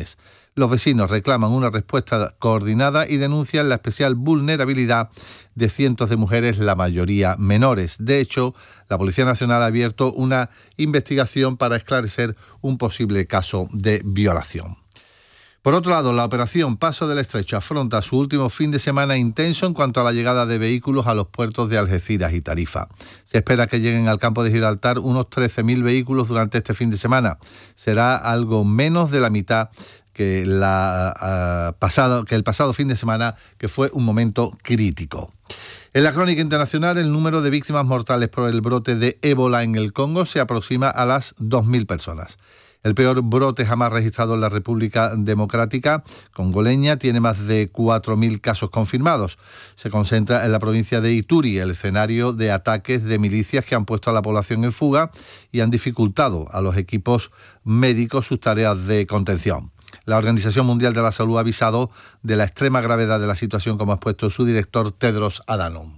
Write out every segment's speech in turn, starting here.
agresiones. Los vecinos reclaman una respuesta coordinada y denuncian la especial vulnerabilidad de cientos de mujeres, la mayoría menores. De hecho, la Policía Nacional ha abierto una investigación para esclarecer un posible caso de violación. Por otro lado, la operación Paso del Estrecho afronta su último fin de semana intenso en cuanto a la llegada de vehículos a los puertos de Algeciras y Tarifa. Se espera que lleguen al campo de Gibraltar unos 13.000 vehículos durante este fin de semana. Será algo menos de la mitad que el pasado fin de semana, que fue un momento crítico. En la crónica internacional, el número de víctimas mortales por el brote de ébola en el Congo se aproxima a las 2.000 personas. El peor brote jamás registrado en la República Democrática congoleña tiene más de 4.000 casos confirmados. Se concentra en la provincia de Ituri, el escenario de ataques de milicias que han puesto a la población en fuga y han dificultado a los equipos médicos sus tareas de contención. La Organización Mundial de la Salud ha avisado de la extrema gravedad de la situación, como ha expuesto su director Tedros Adhanom.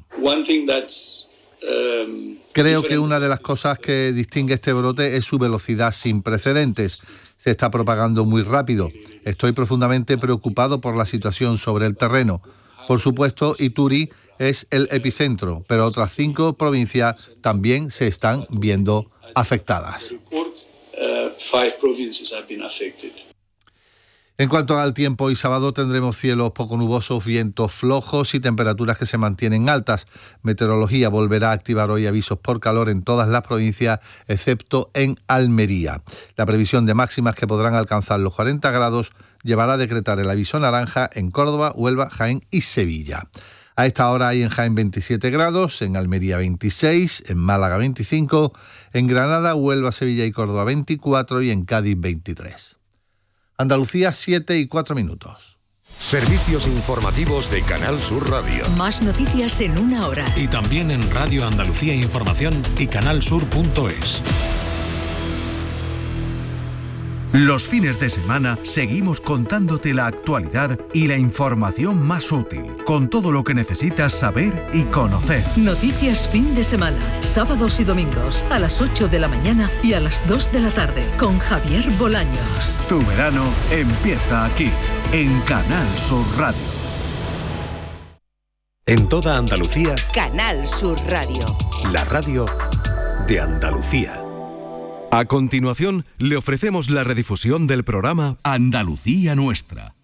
Creo que una de las cosas que distingue este brote es su velocidad sin precedentes. Se está propagando muy rápido. Estoy profundamente preocupado por la situación sobre el terreno. Por supuesto, Ituri es el epicentro, pero otras 5 provincias también se están viendo afectadas. En cuanto al tiempo, hoy sábado tendremos cielos poco nubosos, vientos flojos y temperaturas que se mantienen altas. Meteorología volverá a activar hoy avisos por calor en todas las provincias, excepto en Almería. La previsión de máximas, que podrán alcanzar los 40 grados, llevará a decretar el aviso naranja en Córdoba, Huelva, Jaén y Sevilla. A esta hora hay en Jaén 27 grados, en Almería 26, en Málaga 25, en Granada, Huelva, Sevilla y Córdoba 24 y en Cádiz 23. Andalucía, 7:04. Servicios informativos de Canal Sur Radio. Más noticias en una hora. Y también en Radio Andalucía Información y canalsur.es. Los fines de semana seguimos contándote la actualidad y la información más útil, con todo lo que necesitas saber y conocer. Noticias fin de semana, sábados y domingos, a las 8 de la mañana y a las 2 de la tarde, con Javier Bolaños. Tu verano empieza aquí, en Canal Sur Radio. En toda Andalucía, Canal Sur Radio. La radio de Andalucía. A continuación, le ofrecemos la redifusión del programa Andalucía Nuestra.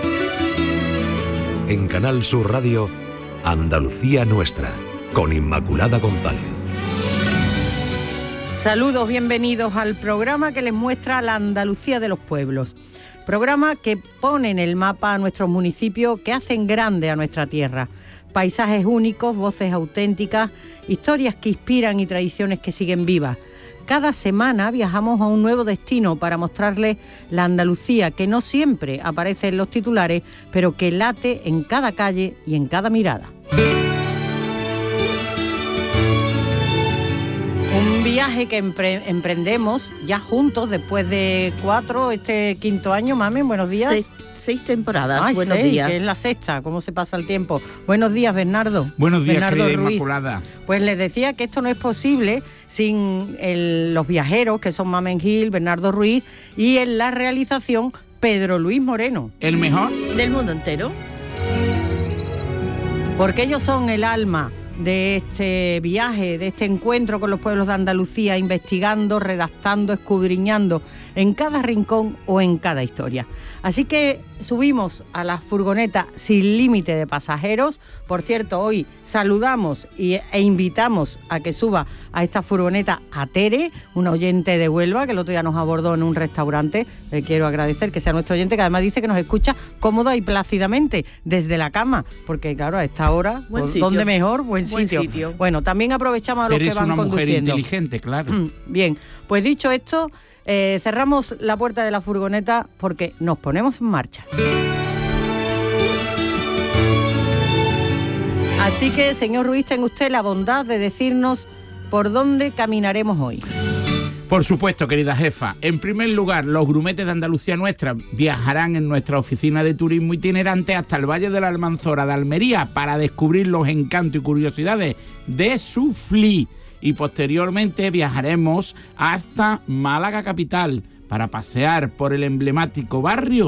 En Canal Sur Radio, Andalucía Nuestra, con Inmaculada González. Saludos, bienvenidos al programa que les muestra la Andalucía de los pueblos. Programa que pone en el mapa a nuestros municipios, que hacen grande a nuestra tierra. Paisajes únicos, voces auténticas, historias que inspiran y tradiciones que siguen vivas. Cada semana viajamos a un nuevo destino para mostrarles la Andalucía que no siempre aparece en los titulares, pero que late en cada calle y en cada mirada. Un viaje que emprendemos ya juntos después de 4, este 5º año. Mami, buenos días. 6 temporadas. Ay, buenos 6, días. que es la 6ª, ¿cómo se pasa el tiempo? Buenos días, Bernardo. Buenos días, Bernardo querida Ruiz. Inmaculada. Pues les decía que esto no es posible sin los viajeros, que son Mamen Gil, Bernardo Ruiz, y en la realización Pedro Luis Moreno. ¿El mejor? Del mundo entero. Porque ellos son el alma de este viaje, de este encuentro con los pueblos de Andalucía, investigando, redactando, escudriñando en cada rincón o en cada historia. Así que subimos a la furgoneta sin límite de pasajeros. Por cierto, hoy saludamos e invitamos a que suba a esta furgoneta a Tere, una oyente de Huelva, que el otro día nos abordó en un restaurante. Le quiero agradecer que sea nuestro oyente, que además dice que nos escucha cómoda y plácidamente desde la cama, porque claro, a esta hora, ¿dónde mejor? Buen sitio. Bueno, también aprovechamos a los que van conduciendo. Eres una mujer inteligente, claro. Bien, pues dicho esto, cerramos la puerta de la furgoneta porque nos ponemos en marcha. Así que, señor Ruiz, tenga usted la bondad de decirnos por dónde caminaremos hoy. Por supuesto, querida jefa. En primer lugar, los grumetes de Andalucía Nuestra viajarán en nuestra oficina de turismo itinerante hasta el Valle de la Almanzora de Almería para descubrir los encantos y curiosidades de su FLI. Y posteriormente viajaremos hasta Málaga capital para pasear por el emblemático barrio